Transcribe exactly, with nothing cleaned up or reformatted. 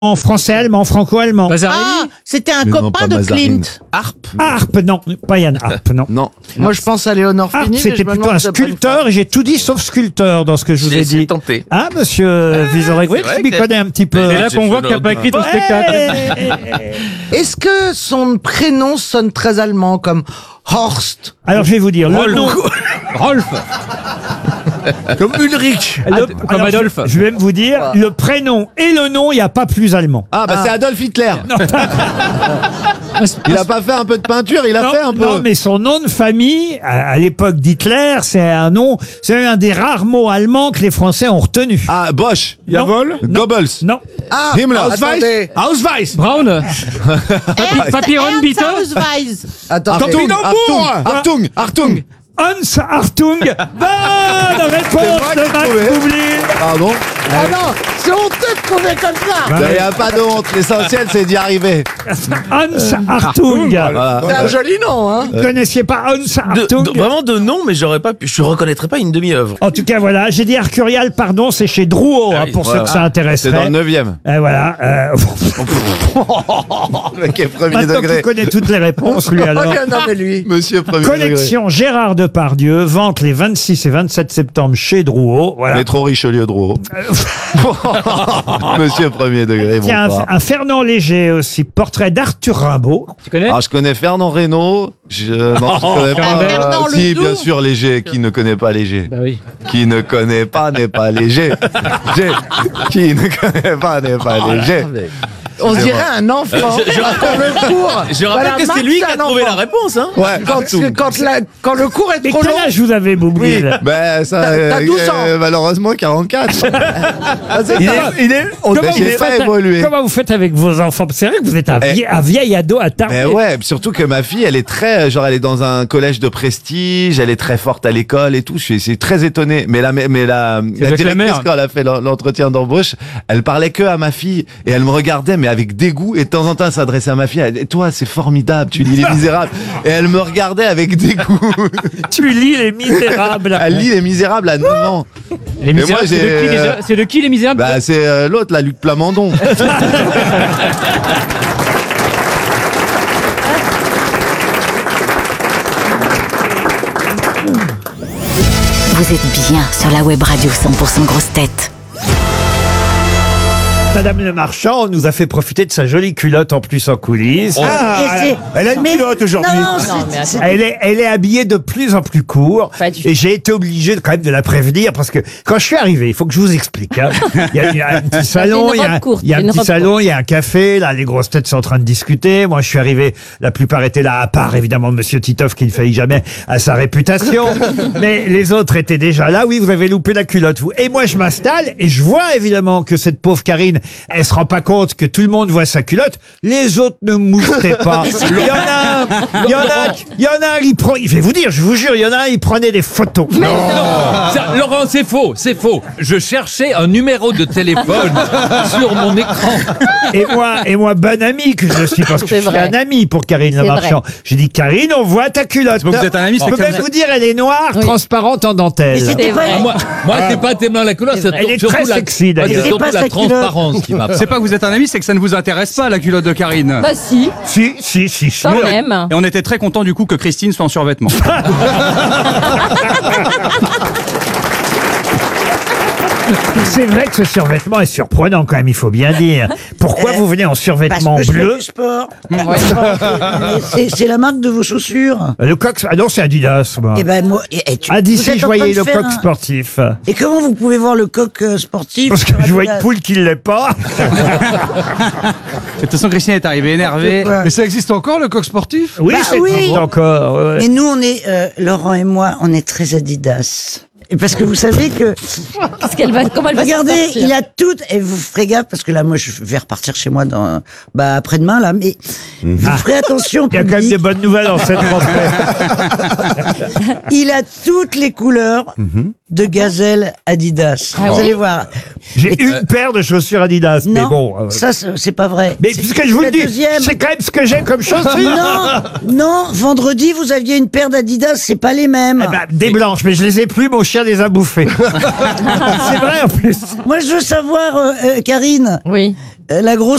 En français-allemand, franco-allemand. Ah, c'était un Mais non, copain pas de Mazarine. Clint. Harpe. Harpe, non, pas Yann Harpe, non. Non. Moi, je pense à Léonore Harpe, Fini. mais c'était je me plutôt demande un si c'est pas une sculpteur, et j'ai tout dit sauf sculpteur dans ce que je vous ai J'ai dit. tenté. Ah, monsieur Vizorek, oui, c'est vrai je m'y que- connais un petit peu. Mais C'est là j'ai qu'on fait voit qu'il n'a pas écrit ton Ouais. spectacle. Est-ce que son prénom sonne très allemand, comme Horst? Alors, je vais vous dire, le nom... Rolf, Comme Ulrich. le- comme alors, je- Adolphe. Je vais même vous dire, le prénom et le nom, il n'y a pas plus allemand. Ah, bah c'est Adolf Hitler. Il a pas fait un peu de peinture, il a Non, fait un peu. non, mais son nom de famille, à, à l'époque d'Hitler, c'est un nom, c'est un des rares mots allemands que les Français ont retenu. Ah, Bosch. Non. Jawohl. Goebbels. Non. Ah, Himmler. attendez. Ausweis. Brown, Papi- Papyron Bitte, Attendez. Achtung. Achtung. Achtung. Achtung. Hans Hartung. Bonne réponse moi de qui Max trouvais. Boublil. Pardon. Ah non, c'est honteux de trouver comme ça. Il n'y a pas de honte. L'essentiel, c'est d'y arriver. Hans Hartung. Voilà. C'est un joli nom, hein. Vous ne connaissiez pas Hans De- Hartung? de- vraiment de nom, mais j'aurais pas pu. Je reconnaîtrais pas une demi-œuvre. En tout cas, voilà, j'ai dit Arcurial, pardon, c'est chez Drouot, hein, oui, pour voilà. ceux que ça intéresserait. C'est dans le neuvième. Et voilà. Euh, Mec est premier maintenant qu'il degré. connaît toutes les réponses, lui, alors. Oh, non, mais lui. Monsieur premier degré. Collection Gérard Depardieu, vente les vingt-six et vingt-sept septembre chez Drouot. Voilà. Métro Richelieu Drouot. Monsieur premier degré, Il y a un, bonsoir. un Fernand Léger aussi, portrait d'Arthur Rimbaud. tu connais Alors, je connais Fernand Reynaud. Je, non, je connais pas. Fernand si, Ledoux. bien sûr, Léger. Qui ne connaît pas Léger? Bah oui. Qui ne connaît pas n'est pas léger. Léger. Qui ne connaît pas n'est pas léger. On dirait un enfant. Je- je- Quand le cours. Je rappelle Voilà, que c'est Max, lui qui c'est a un trouvé la enfant. réponse, hein. Ouais, Quand, Achtung. quand, la- quand le cours est Mais trop quel long. âge vous avez, Boublil? Ben, ça, T'as- t'as euh, douze ans. euh, malheureusement, quarante-quatre. Ah, c'est Il ça. est- il est- On Comment ne vous fait pas faites- évoluer. Comment vous faites avec vos enfants? C'est vrai que vous êtes un, Eh. vieil, un vieil ado attardé. Ben ouais, surtout que ma fille, elle est très, genre, elle est dans un collège de prestige, elle est très forte à l'école et tout. Je suis, c'est très étonné. Mais la, mais la, la avec la directrice, mère. quand elle a fait l'en- l'entretien d'embauche, elle parlait que à ma fille et elle me regardait, mais avec dégoût. Et de temps en temps, elle s'adressait à ma fille. Elle disait, toi, c'est formidable, tu lis Les Misérables. Et elle me regardait avec dégoût. Tu lis Les Misérables. Elle lit Les Misérables à neuf ans. Les moi, Misérables, c'est j'ai, de qui déjà euh, C'est de qui les Misérables Bah, c'est euh, l'autre, la Luc Plamondon. Vous êtes bien sur la web radio cent pour cent grosse tête. Madame Le Marchand nous a fait profiter de sa jolie culotte en plus en coulisses. Et c'est- Elle a une mais- culotte aujourd'hui. Non, c'est- c'est- Elle est, elle est habillée de plus en plus court. Pas du tout. Et j'ai été obligé de, quand même de la prévenir parce que quand je suis arrivé, il faut que je vous explique. hein. Il, y a, il y a un petit salon, Une il y a, robe un- courte, il y a un une petit robe salon, il y a un café. Là, les grosses têtes sont en train de discuter. Moi, je suis arrivé, la plupart étaient là, à part évidemment Monsieur Titoff qui ne faillit jamais à sa réputation. Mais les autres étaient déjà là. Oui, vous avez loupé la culotte, vous. Et moi, je m'installe et je vois évidemment que cette pauvre Karine, elle se rend pas compte que tout le monde voit sa culotte. Les autres ne moustaient pas. Il y en a un, il y en a un, il y en a un, il prend, je vais vous dire, je vous jure, il y en a un, il prenait des photos. Ça, Laurent, c'est faux, c'est faux. Je cherchais un numéro de téléphone sur mon écran. Et moi, et moi, bon ami que je suis, parce que je C'est suis vrai. un ami pour Karine Le C'est Marchand. J'ai dit, Karine, on voit ta culotte. que vous êtes un ami, Je c'est peux que même vous- vous dire, elle est noire, Oui. transparente en dentelle. Mais c'était vrai. Ah, moi, moi c'est pas tellement la couleur, c'est Elle est surtout très la, sexy, moi, d'ailleurs. c'est surtout C'est pas la sa culotte. transparence qui m'a. C'est pas que vous êtes un ami, c'est que ça ne vous intéresse pas, la culotte de Karine. Bah si, Si, si, si, si. quand même. Et on était très content du coup que Christine soit en survêtement. C'est vrai que ce survêtement est surprenant quand même, il faut bien dire. Pourquoi vous venez en Parce survêtement que je fais bleu? du sport. Mais c'est- C'est la marque de vos chaussures. Le coq, ah non, c'est Adidas, moi. Et ben moi, et, et tu, Ah, vous d'ici, êtes je en train voyais de le faire coq un- sportif. Et comment vous pouvez voir le coq euh, sportif Parce que sur je vois une Adidas poule qui ne l'est pas. De toute façon, Christine est arrivée énervée. Ouais. Mais ça existe encore, le coq sportif? Oui, Bah c'est oui. encore. ouais. Mais nous, on est, euh, Laurent et moi, on est très Adidas. Et parce que vous savez que, Qu'est-ce qu'elle va, comment elle va s'en regardez, sortir il a tout, et vous ferez gaffe, parce que là, moi, je vais repartir chez moi dans, bah, après-demain, là, mais vous ferez attention, Il y a quand même public. des bonnes nouvelles en cette rentrée. Il a toutes les couleurs de gazelle Adidas. Ah vous oui allez voir. J'ai Et- une paire de chaussures Adidas, mais Non, bon. euh, ça, c'est c'est pas vrai. mais C'est- puisque je vous la le dis, deuxième. c'est quand même ce que j'ai comme chaussures. Non, non, vendredi, vous aviez une paire d'Adidas, c'est pas les mêmes. Eh ben, des blanches, mais je les ai plus, mon chien les a bouffées. C'est vrai en plus. Moi, je veux savoir, euh, euh, Karine, Oui. euh, la grosse